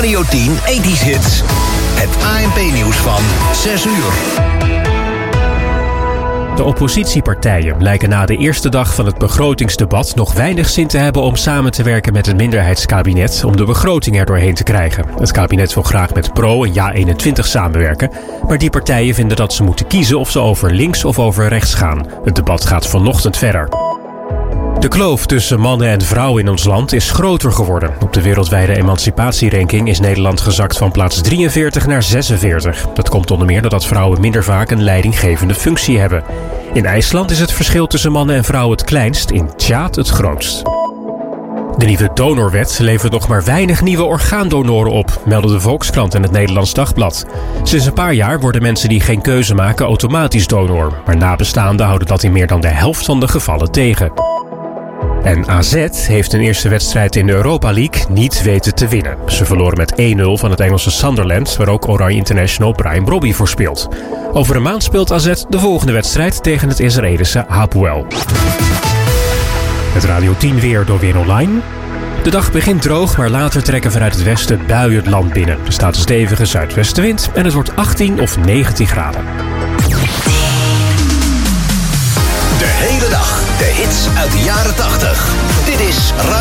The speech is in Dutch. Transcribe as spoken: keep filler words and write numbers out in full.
Radio tien ethisch hits. Het A N P-nieuws van zes uur. De oppositiepartijen lijken na de eerste dag van het begrotingsdebat nog weinig zin te hebben om samen te werken met een minderheidskabinet om de begroting er doorheen te krijgen. Het kabinet wil graag met Pro en Ja eenentwintig samenwerken, maar die partijen vinden dat ze moeten kiezen of ze over links of over rechts gaan. Het debat gaat vanochtend verder. De kloof tussen mannen en vrouwen in ons land is groter geworden. Op de wereldwijde emancipatieranking is Nederland gezakt van plaats drieënveertig naar zesenveertig. Dat komt onder meer doordat vrouwen minder vaak een leidinggevende functie hebben. In IJsland is het verschil tussen mannen en vrouwen het kleinst, in Tjaad het grootst. De nieuwe donorwet levert nog maar weinig nieuwe orgaandonoren op, melden de Volkskrant en het Nederlands Dagblad. Sinds een paar jaar worden mensen die geen keuze maken automatisch donor, maar nabestaanden houden dat in meer dan de helft van de gevallen tegen. En A Z heeft een eerste wedstrijd in de Europa League niet weten te winnen. Ze verloren met één nul van het Engelse Sunderland, waar ook Oranje International Brian Brobby voor speelt. Over een maand speelt A Z de volgende wedstrijd tegen het Israëlische Hapoel. Het Radio tien weer door Weer Online. De dag begint droog, maar later trekken vanuit het westen buien het land binnen. Er staat een stevige zuidwestenwind en het wordt achttien of negentien graden. De hele dag de hits uit de jaren tachtig. Dit is Radio